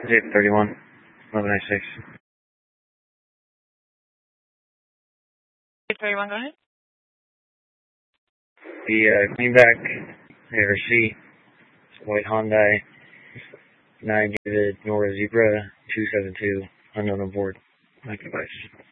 Zip 31, 1196. 31, go ahead. The Greenback ARC, white Hyundai, 9 David Nora Zebra, 272, unknown on board. My device.